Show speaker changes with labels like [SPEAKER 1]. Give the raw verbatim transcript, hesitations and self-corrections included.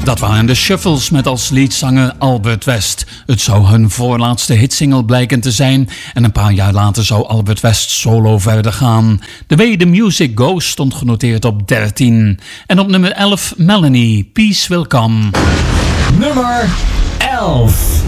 [SPEAKER 1] Dat waren de Shuffles met als leadzanger Albert West. Het zou hun voorlaatste hitsingle blijken te zijn en een paar jaar later zou Albert West solo verder gaan. The Way the Music Goes stond genoteerd op dertien. En op nummer elf Melanie, Peace Will Come.
[SPEAKER 2] Nummer elf.